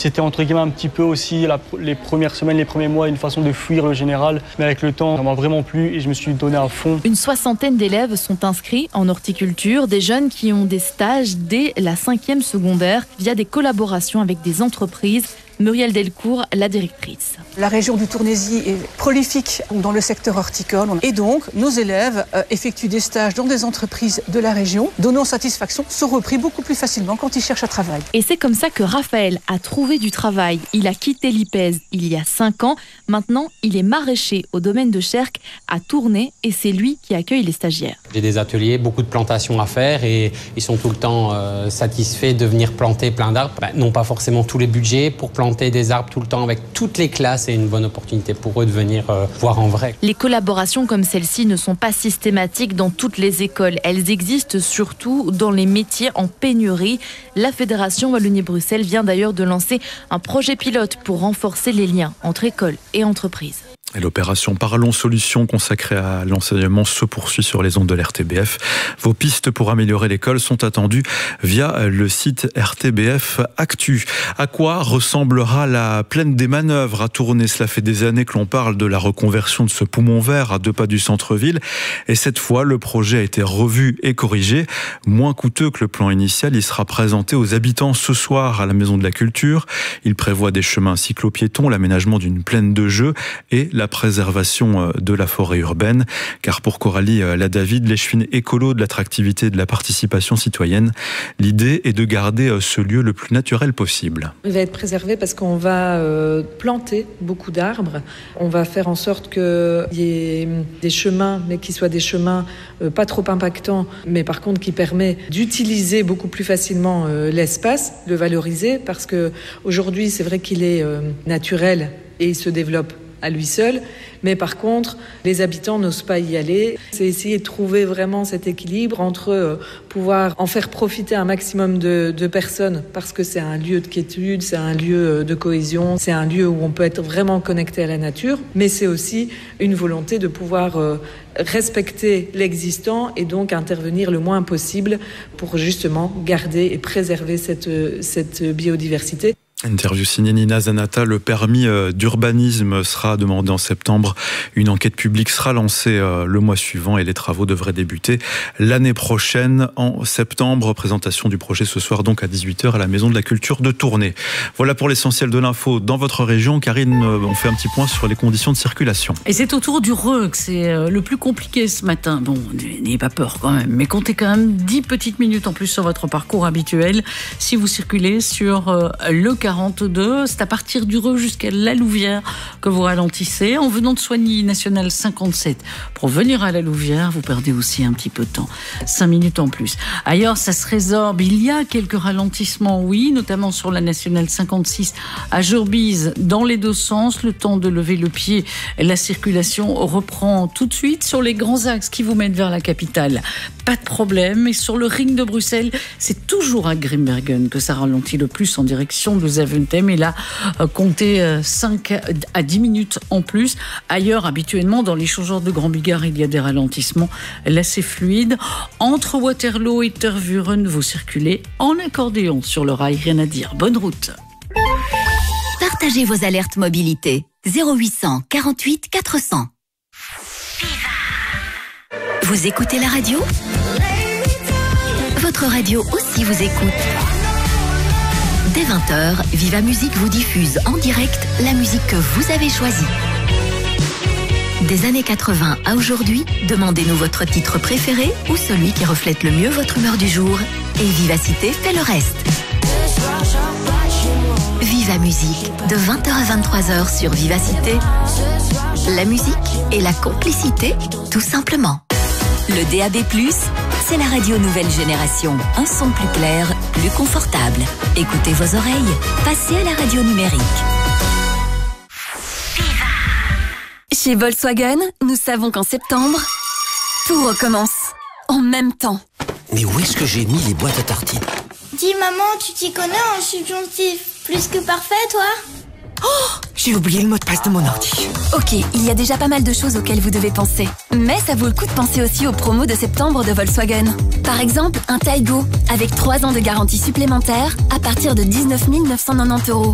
C'était entre guillemets un petit peu aussi les premières semaines, les premiers mois, une façon de fuir le général. Mais avec le temps, ça m'a vraiment plu et je me suis donné à fond. Une 60aine d'élèves sont inscrits en horticulture, des jeunes qui ont des stages dès la 5e secondaire via des collaborations avec des entreprises. Muriel Delcourt, la directrice. La région du Tournésis est prolifique dans le secteur horticole et donc nos élèves effectuent des stages dans des entreprises de la région, donnant satisfaction, sont repris beaucoup plus facilement quand ils cherchent un travail. Et c'est comme ça que Raphaël a trouvé du travail. Il a quitté l'IPES il y a 5 ans. Maintenant, il est maraîcher au domaine de Chercq à Tournai et c'est lui qui accueille les stagiaires. J'ai des ateliers, beaucoup de plantations à faire et ils sont tout le temps satisfaits de venir planter plein d'arbres. Non pas forcément tous les budgets pour planter des arbres tout le temps avec toutes les classes et une bonne opportunité pour eux de venir voir en vrai. Les collaborations comme celle-ci ne sont pas systématiques dans toutes les écoles. Elles existent surtout dans les métiers en pénurie. La Fédération Wallonie-Bruxelles vient d'ailleurs de lancer un projet pilote pour renforcer les liens entre écoles et entreprises. Et l'opération Parlons Solutions consacrée à l'enseignement se poursuit sur les ondes de l'RTBF. Vos pistes pour améliorer l'école sont attendues via le site RTBF Actu. À quoi ressemblera la plaine des Manœuvres à Tournai? Cela fait des années que l'on parle de la reconversion de ce poumon vert à 2 pas du centre-ville. Et cette fois, le projet a été revu et corrigé. Moins coûteux que le plan initial, il sera présenté aux habitants ce soir à la Maison de la Culture. Il prévoit des chemins cyclo-piétons, l'aménagement d'une plaine de jeu et la préservation de la forêt urbaine. Car pour Coralie Ladavid, l'échevine écolo de l'attractivité et de la participation citoyenne, l'idée est de garder ce lieu le plus naturel possible. Il va être préservé parce qu'on va planter beaucoup d'arbres. On va faire en sorte qu'il y ait des chemins, mais qui soient des chemins pas trop impactants, mais par contre qui permet d'utiliser beaucoup plus facilement l'espace, de valoriser, parce que aujourd'hui c'est vrai qu'il est naturel et il se développe à lui seul, mais par contre, les habitants n'osent pas y aller. C'est essayer de trouver vraiment cet équilibre entre pouvoir en faire profiter un maximum de personnes, parce que c'est un lieu de quiétude, c'est un lieu de cohésion, c'est un lieu où on peut être vraiment connecté à la nature, mais c'est aussi une volonté de pouvoir respecter l'existant et donc intervenir le moins possible pour justement garder et préserver cette biodiversité. Interview signée Nina Zanata. Le permis d'urbanisme sera demandé en septembre. Une enquête publique sera lancée le mois suivant et les travaux devraient débuter l'année prochaine en septembre. Présentation du projet ce soir donc à 18h à la Maison de la Culture de Tournai. Voilà pour l'essentiel de l'info dans votre région. Karine, on fait un petit point sur les conditions de circulation. Et c'est autour du Reux que c'est le plus compliqué ce matin. Bon, n'ayez pas peur quand même, mais comptez quand même 10 petites minutes en plus sur votre parcours habituel si vous circulez sur le 42, c'est à partir du Reux jusqu'à la Louvière que vous ralentissez. En venant de Soigny, nationale 57. Pour venir à la Louvière, vous perdez aussi un petit peu de temps. 5 minutes en plus. Ailleurs, ça se résorbe. Il y a quelques ralentissements, oui, notamment sur la nationale 56 à Jurbise, dans les 2 sens. Le temps de lever le pied, la circulation reprend tout de suite. Sur les grands axes qui vous mettent vers la capitale, pas de problème. Et sur le ring de Bruxelles, c'est toujours à Grimbergen que ça ralentit le plus en direction de Zaventem. Et là, comptez 5 à 10 minutes en plus. Ailleurs, habituellement, dans l'échangeur de Grand Bigard, il y a des ralentissements assez fluides. Entre Waterloo et Tervuren, vous circulez en accordéon sur le rail. Rien à dire. Bonne route. Partagez vos alertes mobilité. 0800 48 400. Vous écoutez la radio ? Votre radio aussi vous écoute. Dès 20h, Viva Musique vous diffuse en direct la musique que vous avez choisie. Des années 80 à aujourd'hui, demandez-nous votre titre préféré ou celui qui reflète le mieux votre humeur du jour. Et Vivacité fait le reste. Viva Musique, de 20h à 23h sur Vivacité. La musique et la complicité, tout simplement. Le DAB+, c'est la radio nouvelle génération. Un son plus clair, plus confortable. Écoutez vos oreilles, passez à la radio numérique. Chez Volkswagen, nous savons qu'en septembre, tout recommence. En même temps. Mais où est-ce que j'ai mis les boîtes à tartines ? Dis maman, tu t'y connais en subjonctif. Plus que parfait, toi ? Oh, j'ai oublié le mot de passe de mon ordi. Ok, il y a déjà pas mal de choses auxquelles vous devez penser. Mais ça vaut le coup de penser aussi aux promos de septembre de Volkswagen. Par exemple, un Taigo, avec 3 ans de garantie supplémentaire, à partir de 19 990 €.